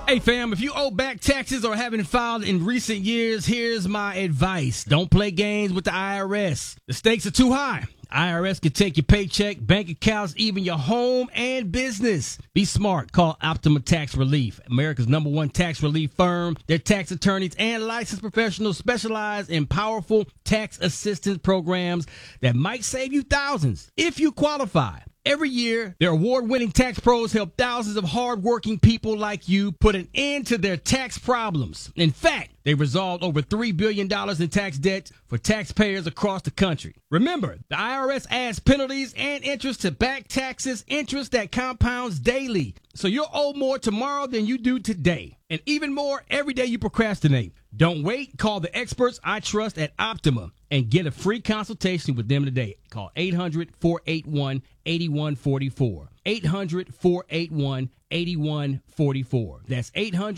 Hey, fam, if you owe back taxes or haven't filed in recent years, here's my advice. Don't play games with the IRS. The stakes are too high. IRS can take your paycheck, bank accounts, even your home and business. Be smart. Call Optima Tax Relief, America's #1 tax relief firm. Their tax attorneys and licensed professionals specialize in powerful tax assistance programs that might save you thousands if you qualify. Every year, their award-winning tax pros help thousands of hard-working people like you put an end to their tax problems. In fact, they resolved over $3 billion in tax debt for taxpayers across the country. Remember, the IRS adds penalties and interest to back taxes, interest that compounds daily. So you'll owe more tomorrow than you do today. And even more every day you procrastinate. Don't wait. Call the experts I trust at Optima and get a free consultation with them today. Call 800-481-8144. 800-481-8144. That's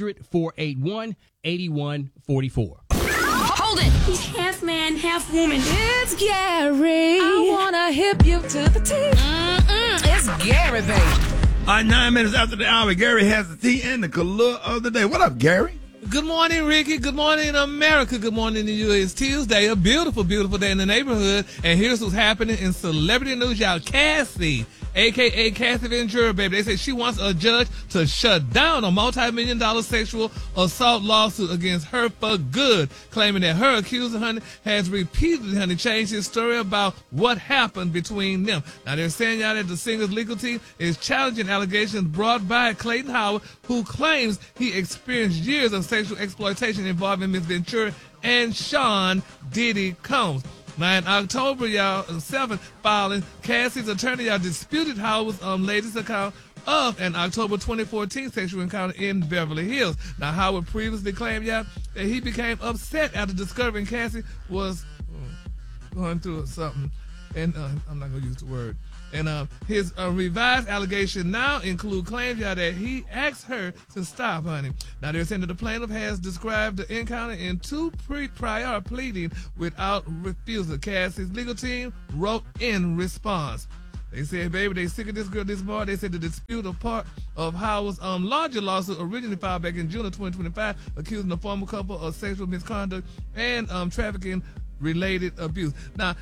800-481-8144. Hold it! He's half man, half woman. It's Gary. I wanna hip you to the T. It's Gary, baby. All right, 9 minutes after the hour, Gary has the tea and the color of the day. What up, Gary? Good morning, Ricky. Good morning, America. Good morning to you. It's Tuesday, a beautiful, beautiful day in the neighborhood. And here's what's happening in celebrity news, y'all. Cassie, a.k.a. Cassie Ventura, baby. They say she wants a judge to shut down a multi-million-dollar sexual assault lawsuit against her for good, claiming that her accuser, honey, has repeatedly, honey, changed his story about what happened between them. Now, they're saying, y'all, that the singer's legal team is challenging allegations brought by Clayton Howard, who claims he experienced years of sexual exploitation involving Ms. Ventura and Sean Diddy Combs. Now, in October, y'all, 7th filing, Cassie's attorney, y'all, disputed Howard's latest account of an October 2014 sexual encounter in Beverly Hills. Now, Howard previously claimed, y'all, that he became upset after discovering Cassie was going through something. And I'm not going to use the word. And his revised allegation now include claims, y'all, that he asked her to stop, honey. Now, they're saying that the plaintiff has described the encounter in two prior pleading without refusal. Cassie's legal team wrote in response. They said, baby, they sick of this girl this morning. They said the dispute a part of Howard's larger lawsuit originally filed back in June of 2025, accusing the former couple of sexual misconduct and trafficking-related abuse. Now,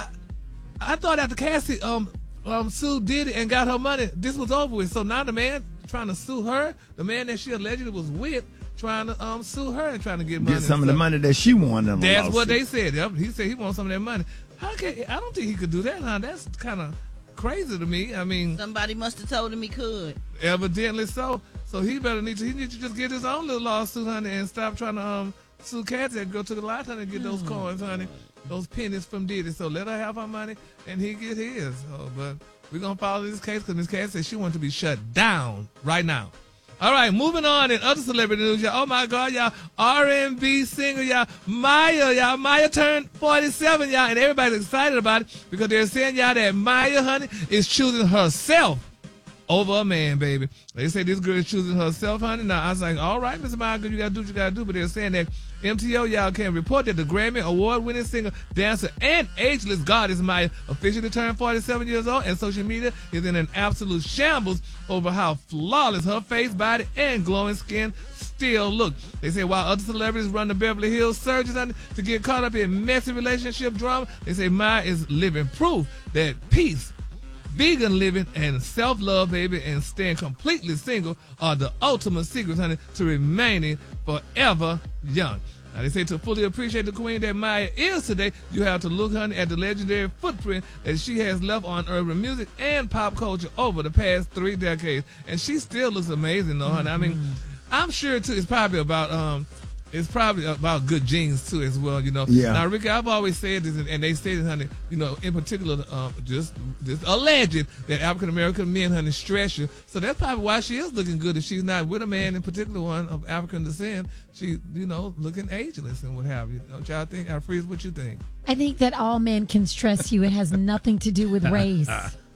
I thought after Cassie sued Diddy and got her money, this was over with. So now the man trying to sue her, the man that she allegedly was with, trying to sue her and trying to get money. Get some of the money that she won. That's what they said. Yep. He said he wants some of that money. I don't think he could do that, huh? That's kind of crazy to me. I mean, somebody must have told him he could. Evidently so. So he need to just get his own little lawsuit, honey, and stop trying to sue Cassie and go to the lot, honey, and get those coins, honey. Those pennies from Diddy. So let her have her money and he get his. But we're going to follow this case because Ms. Cassie said she wants to be shut down right now. All right, moving on in other celebrity news, y'all. Oh, my God, y'all. R&B singer, y'all. Maya, Maya turned 47, y'all. And everybody's excited about it because they're saying, y'all, that Maya, honey, is choosing herself over a man, baby. They say this girl is choosing herself, honey. Now, I was like, all right, Mr. Maya, you got to do what you got to do. But they're saying that MTO, y'all, can report that the Grammy award-winning singer, dancer, and ageless goddess Maya officially turned 47 years old, and social media is in an absolute shambles over how flawless her face, body, and glowing skin still look. They say while other celebrities run the Beverly Hills surges to get caught up in messy relationship drama, they say Maya is living proof that peace, vegan living, and self-love, baby, and staying completely single are the ultimate secrets, honey, to remaining forever young. Now, they say to fully appreciate the queen that Maya is today, you have to look, honey, at the legendary footprint that she has left on urban music and pop culture over the past 3 decades. And she still looks amazing, though, honey. I mean, I'm sure, too, it's probably about good genes, too, as well, you know. Yeah. Now, Ricky, I've always said this, and they say this, honey, you know, in particular, just alleged that African-American men, honey, stress you. So that's probably why she is looking good. If she's not with a man, in particular one of African descent, she, you know, looking ageless and what have you. Don't y'all think? Freeze, what you think? I think that all men can stress you. It has nothing to do with race.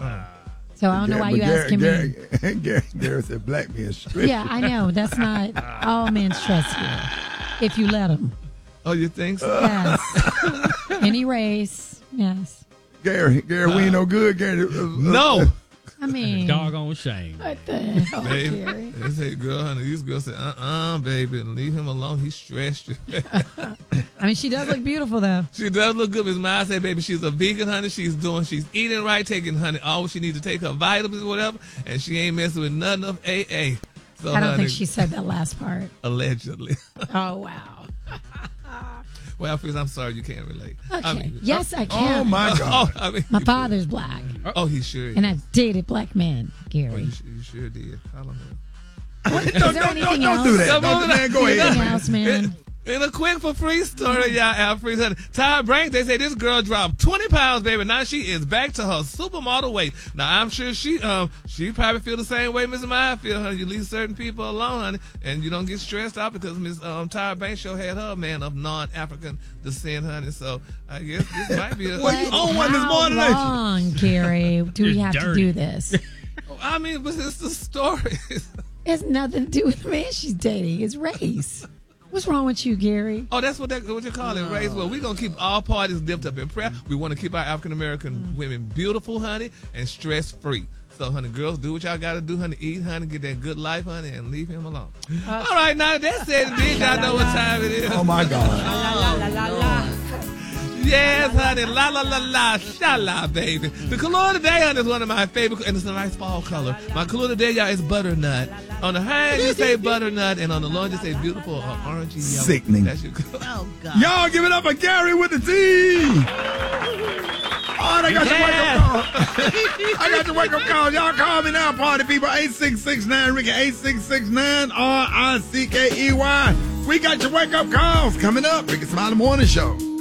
So I don't know why you asking me. Gary said black men stress. Yeah, I know. That's not all men stress you. If you let them. Oh, you think so? Yes. Any race. Yes. Gary, we ain't no good, Gary. No. I mean, Doggone shame. what the hell, Baby, Gary? they say, girl, honey, these girls say, baby, leave him alone. He stressed you. I mean, she does look beautiful, though. She does look good. Miss Miles said, baby, she's a vegan, honey. She's eating right, taking, honey, all she needs to take her vitamins or whatever, and she ain't messing with nothing of AA. So, I don't honey, think she said that last part. allegedly. Oh, wow. Well, Fizz, I'm sorry you can't relate. Okay. Yes, I can. Oh, my God. My father's black, Oh, he sure is. and I've dated black men, Oh, Gary. you sure did. I don't know. Is there anything Don't else? do that. Come Don't on, do that. Go ahead. Anything man. else, man? In a quick for free story, y'all, Alfred, Tyra Banks, they say this girl dropped 20 pounds, baby. Now she is back to her supermodel weight. Now I'm sure she probably feel the same way Miss Maya feel, honey. You leave certain people alone, honey, and you don't get stressed out because Miss Tyra Banks show had her man of non-African descent, honey. So I guess this might be a. Well, you own one this morning, ain't you? How long, Gary, do we have to dirty. do this? I mean, but it's the story. It has nothing to do with the man she's dating. It's race. What's wrong with you, Gary? Oh, that's what you call it, race. Well, we're going to keep all parties dipped up in prayer. We want to keep our African-American women beautiful, honey, and stress-free. So, honey, girls, do what y'all got to do, honey. Eat, honey, get that good life, honey, and leave him alone. All right, now, that's it. Y'all know what time it is. Oh, my God. Yes, honey. La, la, la, la. Sha-la, baby. The color today, honey, is one of my favorite, and it's a nice fall color. My color today, y'all, is butternut. On the hand, you say butternut, and on the lawn, you say beautiful orangey yellow. Sickening. That's your color. Oh, God. Y'all give it up for Gary with the T. Oh, they got your wake-up call. I got your wake-up call. Y'all call me now, party people. 8669 Ricky, 8669 RICKEY. We got your wake-up calls coming up. Ricky Smiley Morning Show.